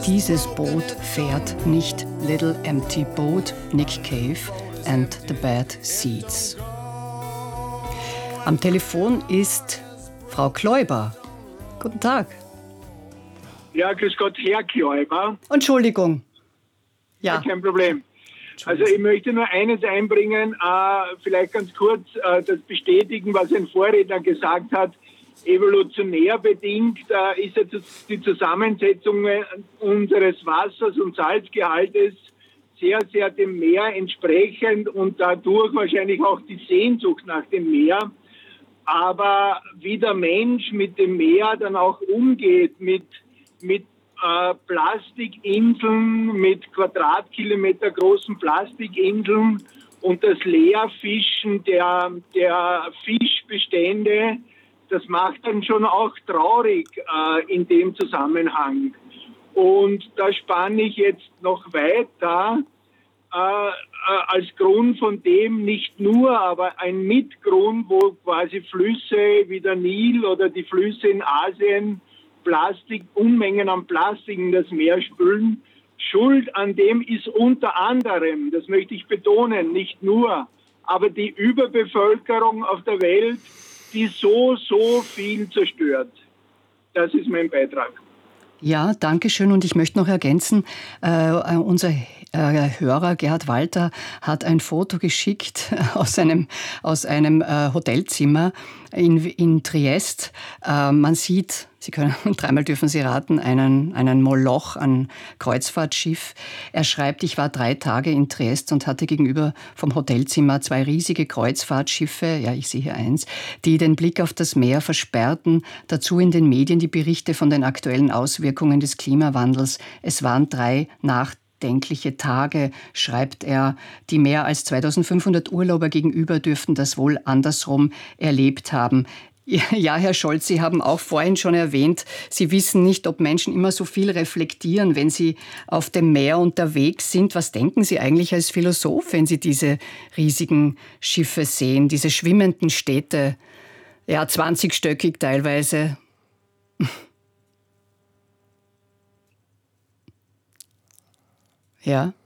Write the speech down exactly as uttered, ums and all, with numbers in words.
Dieses Boot fährt nicht. Little Empty Boat, Nick Cave and the Bad Seeds. Am Telefon ist Frau Kläuber. Guten Tag. Ja, grüß Gott, Herr Kläuber. Entschuldigung. Ja. Ja, kein Problem. Also ich möchte nur eines einbringen, äh, vielleicht ganz kurz äh, das bestätigen, was ein Vorredner gesagt hat. Evolutionär bedingt äh, ist jetzt die Zusammensetzung unseres Wassers und Salzgehaltes sehr, sehr dem Meer entsprechend und dadurch wahrscheinlich auch die Sehnsucht nach dem Meer. Aber wie der Mensch mit dem Meer dann auch umgeht, mit, mit äh, Plastikinseln, mit Quadratkilometer großen Plastikinseln und das Leerfischen der, der Fischbestände, das macht dann schon auch traurig äh, in dem Zusammenhang. Und da spanne ich jetzt noch weiter äh, äh, als Grund von dem nicht nur, aber ein Mitgrund, wo quasi Flüsse wie der Nil oder die Flüsse in Asien Plastik, Unmengen an Plastik in das Meer spülen. Schuld an dem ist unter anderem, das möchte ich betonen, nicht nur, aber die Überbevölkerung auf der Welt, die so, so viel zerstört. Das ist mein Beitrag. Ja, danke schön. Und ich möchte noch ergänzen, äh, unser äh, Hörer Gerhard Walter hat ein Foto geschickt aus einem, aus einem äh, Hotelzimmer in, in Triest. Äh, man sieht, Sie können, dreimal dürfen Sie raten, einen, einen Moloch, ein Kreuzfahrtschiff. Er schreibt, ich war drei Tage in Triest und hatte gegenüber vom Hotelzimmer zwei riesige Kreuzfahrtschiffe, ja, ich sehe hier eins, die den Blick auf das Meer versperrten. Dazu in den Medien die Berichte von den aktuellen Auswirkungen des Klimawandels. Es waren drei nachdenkliche Tage, schreibt er. Die mehr als zweitausendfünfhundert Urlauber gegenüber dürften das wohl andersrum erlebt haben. Ja, Herr Scholz, Sie haben auch vorhin schon erwähnt, Sie wissen nicht, ob Menschen immer so viel reflektieren, wenn sie auf dem Meer unterwegs sind. Was denken Sie eigentlich als Philosoph, wenn Sie diese riesigen Schiffe sehen, diese schwimmenden Städte, ja, zwanzigstöckig teilweise? Ja?